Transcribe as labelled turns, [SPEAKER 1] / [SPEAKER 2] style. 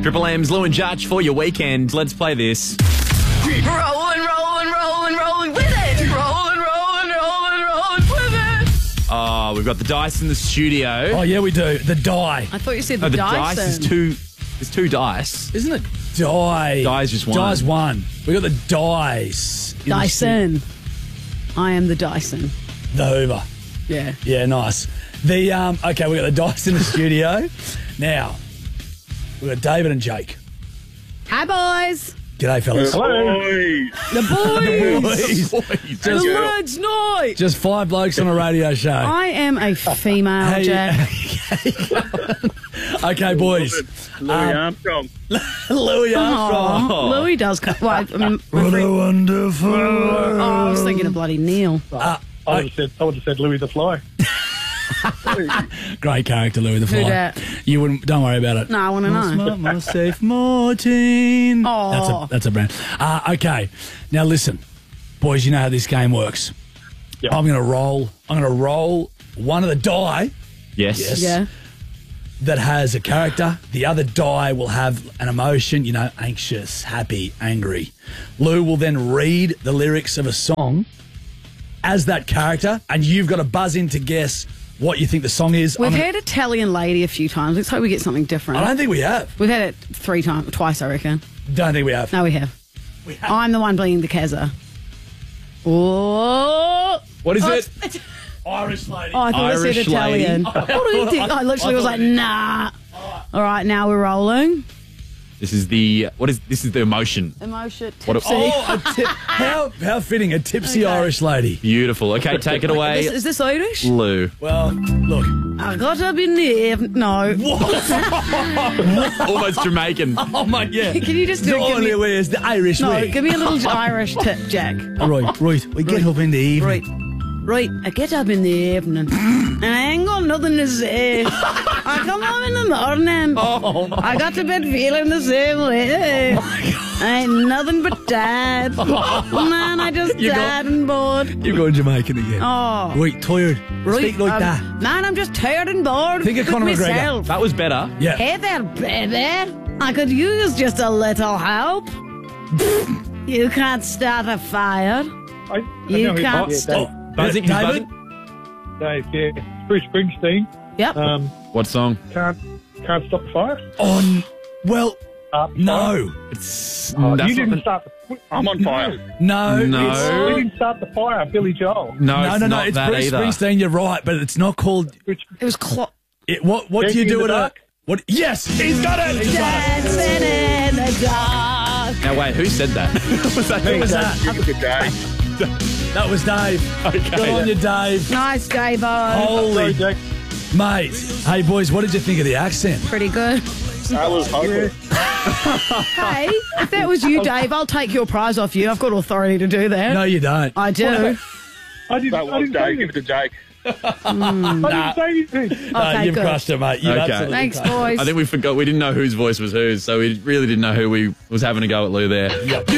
[SPEAKER 1] Triple M's Lou and Judge for your weekend. Let's play this.
[SPEAKER 2] Rolling with it. Rolling with it.
[SPEAKER 1] Oh, we've got the dice in the studio.
[SPEAKER 3] Oh, yeah, we do. The die.
[SPEAKER 2] I thought you said
[SPEAKER 1] Oh,
[SPEAKER 2] the
[SPEAKER 1] the dice
[SPEAKER 2] Dyson.
[SPEAKER 1] is two. There's two dice.
[SPEAKER 3] Isn't it die?
[SPEAKER 1] Die's just one.
[SPEAKER 3] Die's one. We got the dice. in the
[SPEAKER 2] Dyson. I am the Dyson.
[SPEAKER 3] stu- The Hoover.
[SPEAKER 2] Yeah.
[SPEAKER 3] Yeah, nice. The okay, we got the dice in the studio. Now, we got David and Jake.
[SPEAKER 2] Hi, boys.
[SPEAKER 3] G'day, fellas.
[SPEAKER 2] The boys.
[SPEAKER 3] Boys.
[SPEAKER 2] The lads' night.
[SPEAKER 3] Just 5 blokes on a radio show.
[SPEAKER 2] I am a female,
[SPEAKER 3] Hey,
[SPEAKER 2] Jack.
[SPEAKER 3] Okay, boys.
[SPEAKER 4] Louis Armstrong.
[SPEAKER 3] Louis Armstrong.
[SPEAKER 2] Oh, Louis does. Well, I mean,
[SPEAKER 3] What a wonderful.
[SPEAKER 2] oh, I was thinking of bloody Neil.
[SPEAKER 4] I would have said Louis the Fly.
[SPEAKER 3] Great character, Louis the
[SPEAKER 2] Who
[SPEAKER 3] Fly.
[SPEAKER 2] dat?
[SPEAKER 3] You wouldn't. Don't worry about it.
[SPEAKER 2] No, I want to know.
[SPEAKER 3] My safe Martin.
[SPEAKER 2] Oh.
[SPEAKER 3] That's a brand. Okay, now listen, boys. You know how this game works.
[SPEAKER 4] Yeah.
[SPEAKER 3] I'm going to roll one of the die
[SPEAKER 1] Yes.
[SPEAKER 2] Yeah.
[SPEAKER 3] that has a character. The other die will have an emotion. You know, anxious, happy, angry. Lou will then read the lyrics of a song as that character, and you've got to buzz in to guess what you think the song is.
[SPEAKER 2] We've had Italian lady a few times. Let's hope we get something different.
[SPEAKER 3] I don't think we have.
[SPEAKER 2] We've had it twice, I reckon.
[SPEAKER 3] Don't think we have.
[SPEAKER 2] No, we have.
[SPEAKER 3] We have.
[SPEAKER 2] I'm the one being the Kazza. Oh.
[SPEAKER 1] What is
[SPEAKER 2] Oh,
[SPEAKER 1] it?
[SPEAKER 3] Irish lady.
[SPEAKER 2] Oh, I thought I said
[SPEAKER 1] Irish lady.
[SPEAKER 2] Italian. What do you think? I literally was like, nah. All right, now we're rolling.
[SPEAKER 1] This is the This is the emotion.
[SPEAKER 2] Emotion.
[SPEAKER 1] What a-
[SPEAKER 2] Tipsy.
[SPEAKER 3] How fitting, a tipsy
[SPEAKER 2] Okay.
[SPEAKER 3] Irish lady.
[SPEAKER 1] Beautiful. Okay, take it away,
[SPEAKER 2] Is this Irish?
[SPEAKER 1] Lou.
[SPEAKER 3] Well, look.
[SPEAKER 2] I got up in the evening. No.
[SPEAKER 1] Almost Jamaican.
[SPEAKER 3] Oh, mate, yeah.
[SPEAKER 2] Can you just
[SPEAKER 3] The
[SPEAKER 2] do give
[SPEAKER 3] only
[SPEAKER 2] me,
[SPEAKER 3] way is the Irish
[SPEAKER 2] no,
[SPEAKER 3] way.
[SPEAKER 2] give me a little Irish tip, Jack.
[SPEAKER 3] Right. We get up in the evening.
[SPEAKER 2] Right, I get up in the evening and I ain't got nothing to say. I come home in the morning. I got to bed feeling the same way. I ain't nothing but tired. Man, I just tired and bored.
[SPEAKER 3] You're going Jamaican again.
[SPEAKER 2] Oh.
[SPEAKER 3] Right, tired.
[SPEAKER 2] Right,
[SPEAKER 3] Speak like that.
[SPEAKER 2] Man, I'm just tired and bored.
[SPEAKER 3] Think of
[SPEAKER 2] with
[SPEAKER 3] Conor McGregor.
[SPEAKER 2] myself.
[SPEAKER 1] That was better.
[SPEAKER 3] Yeah.
[SPEAKER 2] Hey there, baby. I could use just a little help. You can't start a fire. You
[SPEAKER 4] know who-
[SPEAKER 2] can't
[SPEAKER 4] yeah,
[SPEAKER 2] stop.
[SPEAKER 1] Buzzing. He's
[SPEAKER 3] David?
[SPEAKER 1] buzzing.
[SPEAKER 4] Dave, yeah. Bruce Springsteen.
[SPEAKER 2] Yep.
[SPEAKER 1] What song?
[SPEAKER 4] Can't stop the fire.
[SPEAKER 3] Well, no.
[SPEAKER 1] It's
[SPEAKER 4] You
[SPEAKER 1] that's
[SPEAKER 4] didn't
[SPEAKER 1] not
[SPEAKER 4] start the... I'm on fire.
[SPEAKER 3] No.
[SPEAKER 1] No.
[SPEAKER 3] it's-
[SPEAKER 4] We didn't start the fire, Billy Joel.
[SPEAKER 1] no,
[SPEAKER 3] No,
[SPEAKER 1] it's
[SPEAKER 3] no,
[SPEAKER 1] not
[SPEAKER 3] it's
[SPEAKER 1] that
[SPEAKER 3] Bruce
[SPEAKER 1] either.
[SPEAKER 3] Springsteen, you're right, but it's not called...
[SPEAKER 4] Which,
[SPEAKER 2] It was
[SPEAKER 3] What do
[SPEAKER 4] Dancing
[SPEAKER 3] you
[SPEAKER 4] in
[SPEAKER 3] do
[SPEAKER 4] the
[SPEAKER 3] at a...
[SPEAKER 4] Dark?
[SPEAKER 3] What? Yes, he's got it. He's got it.
[SPEAKER 2] dancing in the dark.
[SPEAKER 1] Now wait, who said that? Was that
[SPEAKER 3] Who was that?
[SPEAKER 4] Good day.
[SPEAKER 3] That was Dave.
[SPEAKER 1] Okay.
[SPEAKER 3] Good on you, Dave.
[SPEAKER 2] Nice, Dave-o.
[SPEAKER 3] Holy...
[SPEAKER 4] Sorry, Jake.
[SPEAKER 3] Mate, hey, boys, what did you think of the accent?
[SPEAKER 2] Pretty good.
[SPEAKER 4] That was hopeless.
[SPEAKER 2] Hey, if that was you, Dave, I'll take your prize off you. I've got authority to do that.
[SPEAKER 3] No, you don't.
[SPEAKER 2] I do.
[SPEAKER 4] I didn't,
[SPEAKER 5] That was Dave. Give it to Jake.
[SPEAKER 4] I didn't say anything.
[SPEAKER 3] No,
[SPEAKER 2] Okay,
[SPEAKER 3] you've
[SPEAKER 2] good.
[SPEAKER 3] crushed it, mate. You've
[SPEAKER 1] Okay.
[SPEAKER 3] absolutely
[SPEAKER 2] Thanks,
[SPEAKER 3] crushed it.
[SPEAKER 2] boys.
[SPEAKER 1] I think we forgot. We didn't know whose voice was whose, so we really didn't know who we was having a go at Lou there.